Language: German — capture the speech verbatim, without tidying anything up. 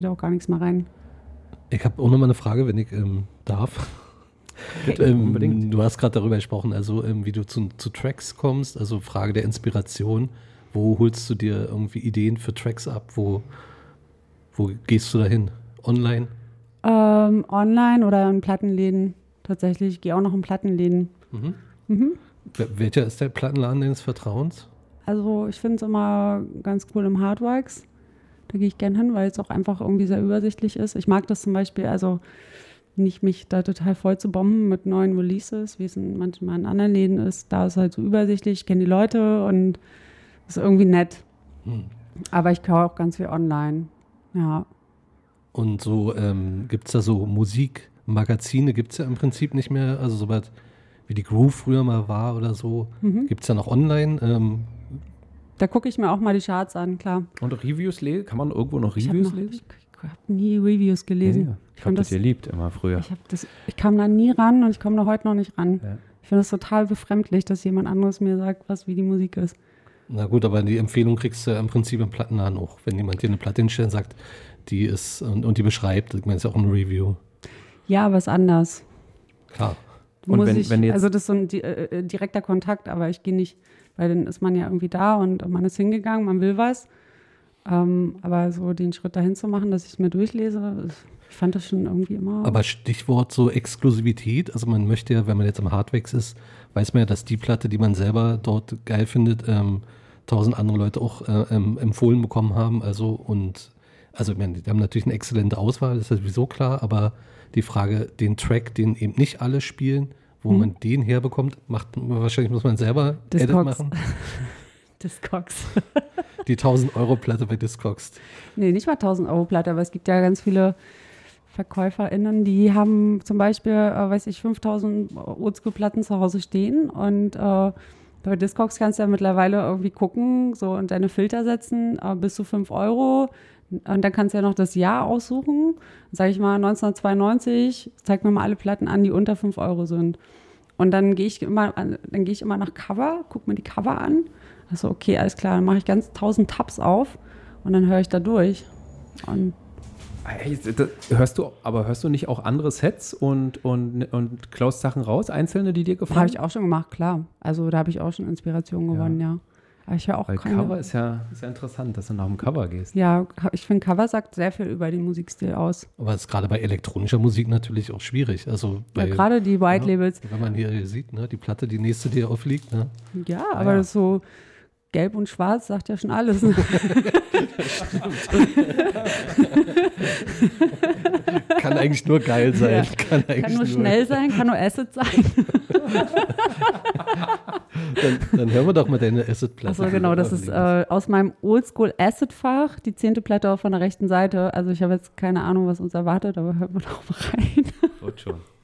da auch gar nichts mehr rein. Ich habe auch noch mal eine Frage, wenn ich ähm, darf. Okay, ähm, unbedingt. Du hast gerade darüber gesprochen, also ähm, wie du zu, zu Tracks kommst, also Frage der Inspiration. Wo holst du dir irgendwie Ideen für Tracks ab? Wo, wo gehst du da hin? Online? Ähm, online oder in Plattenläden tatsächlich. Ich gehe auch noch in Plattenläden. Mhm. Mhm. Wel- Welcher ist der Plattenladen deines Vertrauens? Also ich finde es immer ganz cool im Hardworks. Da gehe ich gern hin, weil es auch einfach irgendwie sehr übersichtlich ist. Ich mag das zum Beispiel, also nicht mich da total voll zu bomben mit neuen Releases, wie es in manchmal in anderen Läden ist. Da ist halt so übersichtlich, ich kenne die Leute und ist irgendwie nett. Hm. Aber ich kaufe auch ganz viel online. Ja. Und so ähm, gibt es da so Musikmagazine, gibt es ja im Prinzip nicht mehr, also so was wie die Groove früher mal war oder so, Mhm. gibt es ja noch online. Ähm, Da gucke ich mir auch mal die Charts an, klar. Und Reviews lesen? Kann man irgendwo noch Ich habe Reviews noch, lesen? ich, ich habe nie Reviews gelesen. Ja, ja. Ich fand habe das das- geliebt immer früher. Ich, hab das, ich kam da nie ran und ich komme da heute noch nicht ran. Ja. Ich finde es total befremdlich, dass jemand anderes mir sagt, was wie die Musik ist. na gut, aber die Empfehlung kriegst du ja im Prinzip im Plattenladen auch. Wenn jemand dir eine Platte hinstellt und sagt, die ist und, und die beschreibt, ich meine, ist ja auch ein Review. Ja, aber ist anders. Klar. Und Muss wenn- ich, wenn jetzt- also das ist so ein di äh, direkter Kontakt, aber ich gehe nicht, weil dann ist man ja irgendwie da und man ist hingegangen, man will was. Ähm, aber so den Schritt dahin zu machen, dass ich es mir durchlese, ich fand das schon irgendwie immer. Aber Stichwort so Exklusivität, also man möchte ja, wenn man jetzt am Hardwax ist, weiß man ja, dass die Platte, die man selber dort geil findet, ähm, tausend andere Leute auch äh, ähm, empfohlen bekommen haben. Also und also ich meine, die haben natürlich eine exzellente Auswahl, das ist ja sowieso klar, aber die Frage, den Track, den eben nicht alle spielen, wo Hm. man den herbekommt, macht wahrscheinlich muss man selber Edit Discogs. machen. Discogs. Die tausend Euro Platte bei Discogs. Nee, nicht mal tausend Euro Platte, aber es gibt ja ganz viele VerkäuferInnen, die haben zum Beispiel, äh, weiß ich, fünftausend Oldschool-Platten zu Hause stehen und äh, bei Discogs kannst du ja mittlerweile irgendwie gucken so und deine Filter setzen, äh, bis zu fünf Euro und dann kannst du ja noch das Jahr aussuchen. Sag ich mal neunzehnhundertzweiundneunzig, zeig mir mal alle Platten an, die unter fünf Euro sind. Und dann gehe ich immer, an- dann gehe ich immer nach Cover, guck mir die Cover an. Also okay, alles klar, dann mache ich ganz tausend Tabs auf und dann höre ich da durch. Und Ey, das- Hörst du, aber hörst du nicht auch andere Sets und, und, und klaust Sachen raus, einzelne, die dir gefallen? habe ich auch schon gemacht, klar. Also da habe ich auch schon Inspiration gewonnen, ja. Aber ich höre auch Weil keine. Cover ist ja, ist ja interessant, dass du nach dem Cover gehst. Ja, ich finde, Cover sagt sehr viel über den Musikstil aus. Aber es ist gerade bei elektronischer Musik natürlich auch schwierig. Also Ja, bei, gerade die White ja, Labels. wenn man hier sieht, ne, die Platte, die nächste, die aufliegt, ne? Ja, aber ja. das so gelb und schwarz sagt ja schon alles. Kann eigentlich nur geil sein. Ja. Kann, eigentlich Kann nur schnell sein, kann nur Acid sein. Dann, dann hören wir doch mal deine Acid-Platte. Achso, genau, das ist äh, aus meinem Oldschool-Acid-Fach, die zehnte Platte auf von der rechten Seite. Also ich habe jetzt keine Ahnung, was uns erwartet, aber hört mal doch mal rein. Gut schon.